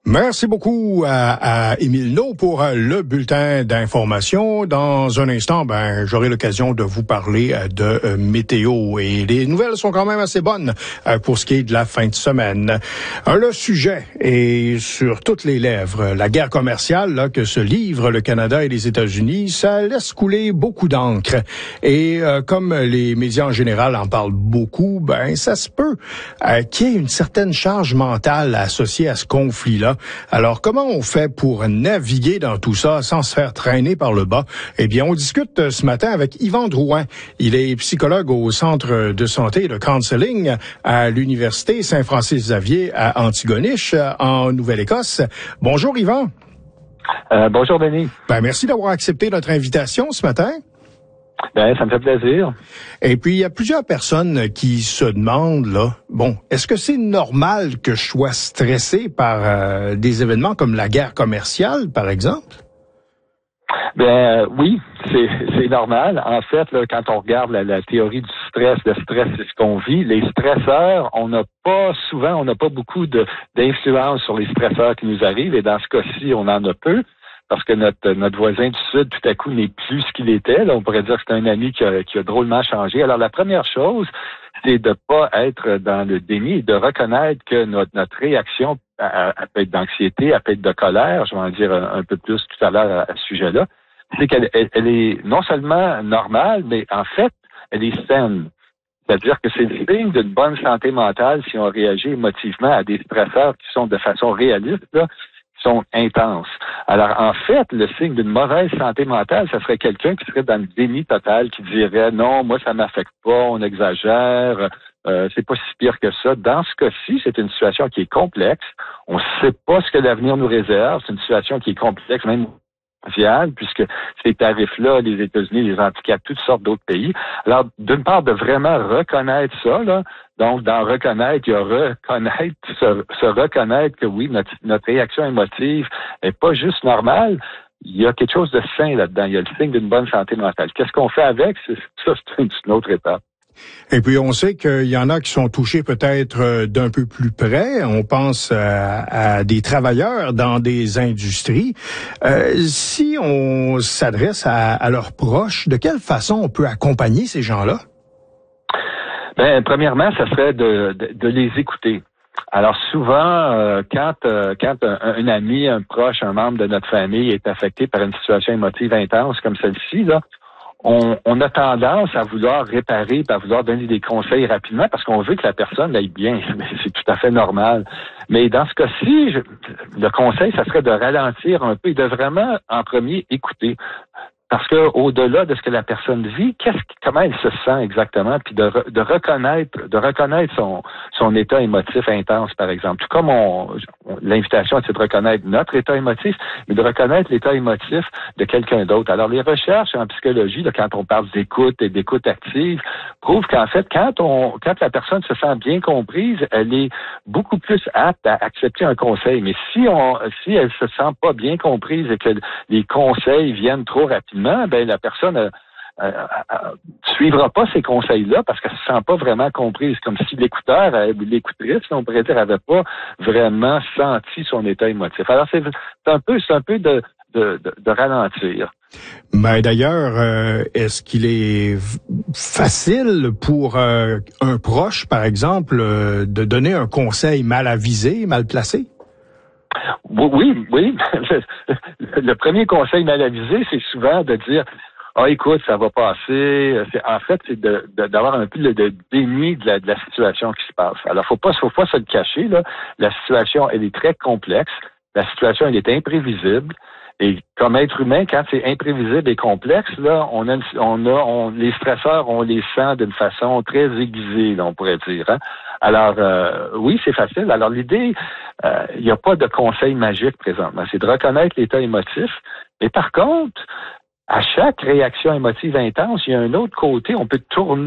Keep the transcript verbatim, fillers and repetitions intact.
Merci beaucoup à, à Émile Naud pour le bulletin d'information. Dans un instant, ben, j'aurai l'occasion de vous parler de euh, météo et les nouvelles sont quand même assez bonnes euh, pour ce qui est de la fin de semaine. Euh, le sujet est sur toutes les lèvres. La guerre commerciale là, que se livrent le Canada et les États-Unis, ça laisse couler beaucoup d'encre. Et euh, comme les médias en général en parlent beaucoup, ben ça se peut euh, qu'il y ait une certaine charge mentale associée à ce conflit-là. Alors, comment on fait pour naviguer dans tout ça sans se faire traîner par le bas? Eh bien, on discute ce matin avec Yvan Drouin. Il est psychologue au Centre de santé et de counseling à l'Université Saint-Francis-Xavier à Antigonish, en Nouvelle-Écosse. Bonjour, Yvan. Euh, bonjour, Denis. Ben, merci d'avoir accepté notre invitation ce matin. Ben, ça me fait plaisir. Et puis, il y a plusieurs personnes qui se demandent, là, bon, est-ce que c'est normal que je sois stressé par euh, des événements comme la guerre commerciale, par exemple? Ben euh, oui, c'est, c'est normal. En fait, là, quand on regarde la, la théorie du stress, le stress, c'est ce qu'on vit. Les stresseurs, on n'a pas souvent, on n'a pas beaucoup de, d'influence sur les stresseurs qui nous arrivent. Et dans ce cas-ci, on en a peu. Parce que notre notre voisin du Sud, tout à coup, n'est plus ce qu'il était. Là, on pourrait dire que c'est un ami qui a, qui a drôlement changé. Alors, la première chose, c'est de pas être dans le déni et de reconnaître que notre, notre réaction, elle, elle peut être d'anxiété, elle peut être de colère, je vais en dire un, un peu plus tout à l'heure à, à ce sujet-là, c'est qu'elle elle, elle est non seulement normale, mais en fait, elle est saine. C'est-à-dire que c'est le signe d'une bonne santé mentale si on réagit émotivement à des stresseurs qui sont de façon réaliste, là, sont intenses. Alors, en fait, le signe d'une mauvaise santé mentale, ça serait quelqu'un qui serait dans le déni total, qui dirait « Non, moi, ça m'affecte pas, on exagère, euh, c'est pas si pire que ça. » Dans ce cas-ci, c'est une situation qui est complexe. On ne sait pas ce que l'avenir nous réserve. C'est une situation qui est complexe, même mondiale, puisque ces tarifs-là, les États-Unis les handicapent toutes sortes d'autres pays. Alors, d'une part, de vraiment reconnaître ça, là, donc d'en reconnaître, il y a reconnaître, se, se reconnaître que oui, notre, notre réaction émotive n'est pas juste normale, il y a quelque chose de sain là-dedans, il y a le signe d'une bonne santé mentale. Qu'est-ce qu'on fait avec? C'est, ça, c'est une, une autre étape. Et puis, on sait qu'il y en a qui sont touchés peut-être d'un peu plus près. On pense à, à des travailleurs dans des industries. Euh, si on s'adresse à, à leurs proches, de quelle façon on peut accompagner ces gens-là? Ben, premièrement, ça serait de, de, de les écouter. Alors souvent, euh, quand euh, quand un, un ami, un proche, un membre de notre famille est affecté par une situation émotive intense comme celle-ci, là, On, on a tendance à vouloir réparer, à vouloir donner des conseils rapidement parce qu'on veut que la personne aille bien. C'est tout à fait normal. Mais dans ce cas-ci, je, le conseil, ça serait de ralentir un peu et de vraiment, en premier, écouter. Parce que au-delà de ce que la personne vit, qu'est-ce comment elle se sent exactement, puis de, de reconnaître, de reconnaître son son état émotif intense, par exemple. Tout comme on, on l'invitation, c'est de reconnaître notre état émotif, mais de reconnaître l'état émotif de quelqu'un d'autre. Alors, les recherches en psychologie, là, quand on parle d'écoute et d'écoute active, prouvent qu'en fait, quand on quand la personne se sent bien comprise, elle est beaucoup plus apte à accepter un conseil. Mais si on si elle se sent pas bien comprise et que les conseils viennent trop rapidement, ben la personne euh, euh, euh, suivra pas ces conseils-là parce qu'elle se sent pas vraiment comprise, comme si l'écouteur, euh, l'écoutrice, on pourrait dire, avait pas vraiment senti son état émotif. Alors c'est, c'est un peu, c'est un peu de, de, de, de ralentir. Mais d'ailleurs, euh, est-ce qu'il est facile pour euh, un proche, par exemple, euh, de donner un conseil mal avisé, mal placé? Oui, oui. Le premier conseil mal avisé, c'est souvent de dire « Ah, écoute, ça va passer. » C'est, en fait, c'est de, de, d'avoir un peu de, de déni de la, de la situation qui se passe. Alors, faut pas, faut pas se le cacher, là. La situation, elle est très complexe. La situation, elle est imprévisible. Et comme être humain, quand c'est imprévisible et complexe, là, on a, on a, on, les stresseurs, on les sent d'une façon très aiguisée, là, on pourrait dire. Hein? Alors, euh, oui, c'est facile. Alors, l'idée, il euh, n'y a pas de conseil magique présentement. C'est de reconnaître l'état émotif. Mais par contre, à chaque réaction émotive intense, il y a un autre côté. On peut tourner